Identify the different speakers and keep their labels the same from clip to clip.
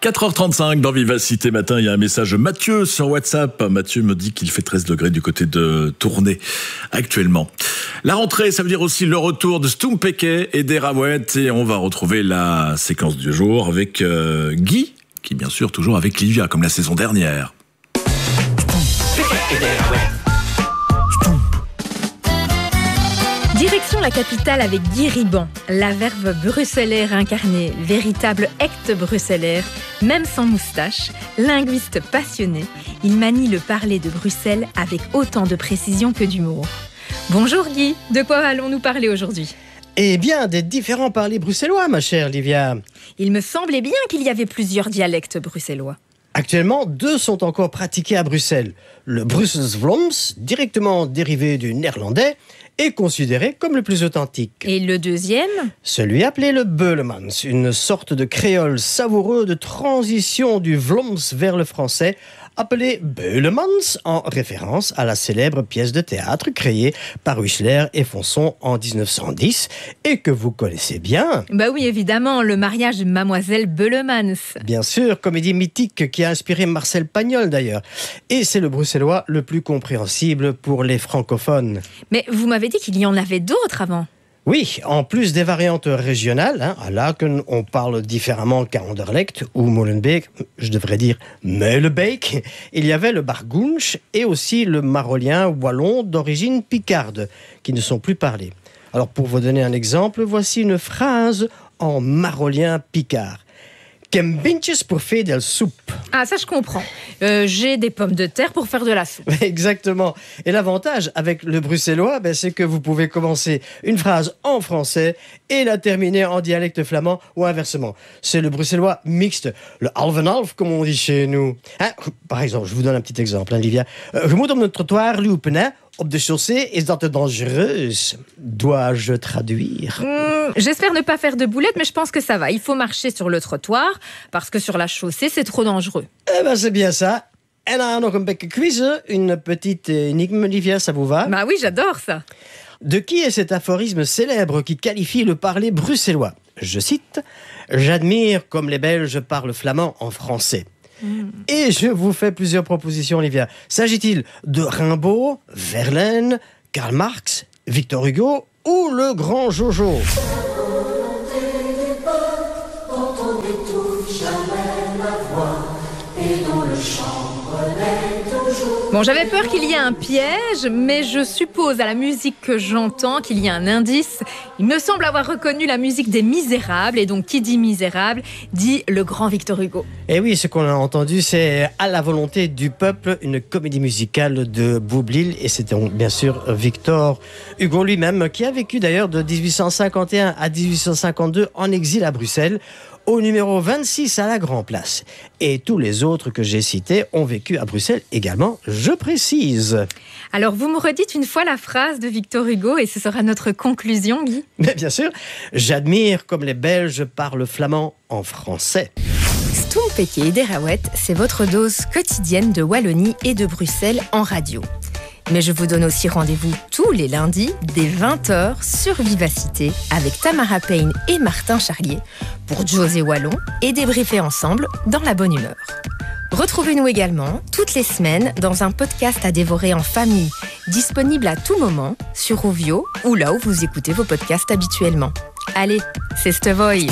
Speaker 1: 4h35 dans Vivacité Matin, il y a un message de Mathieu sur WhatsApp. Mathieu me dit qu'il fait 13 degrés du côté de Tournai actuellement. La rentrée, ça veut dire aussi le retour de Stumpeke et des Raouettes. Et on va retrouver la séquence du jour avec Guy, qui bien sûr toujours avec Livia, comme la saison dernière.
Speaker 2: Direction la capitale avec Guy Riban, la verve bruxellaire incarnée, véritable hecte bruxellaire, même sans moustache, linguiste passionné, il manie le parler de Bruxelles avec autant de précision que d'humour. Bonjour Guy, de quoi allons-nous parler aujourd'hui ?
Speaker 3: Eh bien, des différents parlers bruxellois, ma chère Livia.
Speaker 2: Il me semblait bien qu'il y avait plusieurs dialectes bruxellois.
Speaker 3: Actuellement, 2 sont encore pratiqués à Bruxelles. Le Brussels Vlaams, directement dérivé du néerlandais, est considéré comme le plus authentique.
Speaker 2: Et le deuxième ?
Speaker 3: Celui appelé le Beulemans, une sorte de créole savoureux de transition du Vlaams vers le français, appelé Beulemans en référence à la célèbre pièce de théâtre créée par Huchler et Fonson en 1910 et que vous connaissez bien.
Speaker 2: Bah oui, évidemment, le mariage de Mademoiselle Beulemans.
Speaker 3: Bien sûr, comédie mythique qui a inspiré Marcel Pagnol d'ailleurs. Et c'est le bruxellois le plus compréhensible pour les francophones.
Speaker 2: Mais vous m'avez dit qu'il y en avait d'autres avant.
Speaker 3: Oui, en plus des variantes régionales, à Laken, on parle différemment qu'à Anderlecht ou Molenbeek, je devrais dire Meulebeek. Il y avait le Bargounche et aussi le marolien wallon d'origine picarde, qui ne sont plus parlés. Alors pour vous donner un exemple, voici une phrase en marolien picard. Kem bintjes pour faire de la soupe.
Speaker 2: Ah, ça je comprends. J'ai des pommes de terre pour faire de la soupe.
Speaker 3: Exactement. Et l'avantage avec le bruxellois, c'est que vous pouvez commencer une phrase en français et la terminer en dialecte flamand ou inversement. C'est le bruxellois mixte, le half en half comme on dit chez nous. Par exemple, je vous donne un petit exemple, Livia. Je moet op het trottoir lopen, op de chaussée, is dat te dangereus? Dois-je traduire?
Speaker 2: J'espère ne pas faire de boulettes, mais je pense que ça va. Il faut marcher sur le trottoir, parce que sur la chaussée, c'est trop dangereux.
Speaker 3: C'est bien ça. En dan nog een beetje quizzen, une petite énigme, Livia, ça vous va?
Speaker 2: Bah oui, j'adore ça.
Speaker 3: De qui est cet aphorisme célèbre qui qualifie le parler bruxellois? Je cite, « J'admire comme les Belges parlent flamand en français ». Et je vous fais plusieurs propositions, Olivia. S'agit-il de Rimbaud, Verlaine, Karl Marx, Victor Hugo ou le grand Jojo?
Speaker 2: Bon, j'avais peur qu'il y ait un piège, mais je suppose à la musique que j'entends qu'il y a un indice. Il me semble avoir reconnu la musique des Misérables, et donc qui dit Misérable dit le grand Victor Hugo.
Speaker 3: Et oui, ce qu'on a entendu, c'est À la volonté du peuple, une comédie musicale de Boublil, et c'était donc bien sûr Victor Hugo lui-même, qui a vécu d'ailleurs de 1851 à 1852 en exil à Bruxelles, au numéro 26 à la Grand Place. Et tous les autres que j'ai cités ont vécu à Bruxelles également, je précise.
Speaker 2: Alors, vous me redites une fois la phrase de Victor Hugo et ce sera notre conclusion, Guy?
Speaker 3: Mais bien sûr, j'admire comme les Belges parlent flamand en français.
Speaker 2: Stumpeke et des Raouettes, c'est votre dose quotidienne de Wallonie et de Bruxelles en radio. Mais je vous donne aussi rendez-vous tous les lundis dès 20h sur Vivacité avec Tamara Payne et Martin Charlier pour José Wallon et débriefer ensemble dans la bonne humeur. Retrouvez-nous également toutes les semaines dans un podcast à dévorer en famille, disponible à tout moment sur Rovio ou là où vous écoutez vos podcasts habituellement. Allez, c'est Stevoy.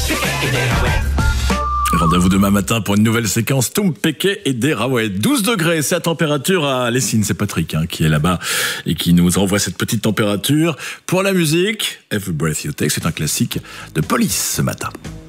Speaker 1: Rendez-vous demain matin pour une nouvelle séquence Stumpeke et des Raouettes. 12 degrés, c'est la température à Lessines. C'est Patrick qui est là-bas et qui nous envoie cette petite température. Pour la musique, Every Breath You Take, c'est un classique de Police ce matin.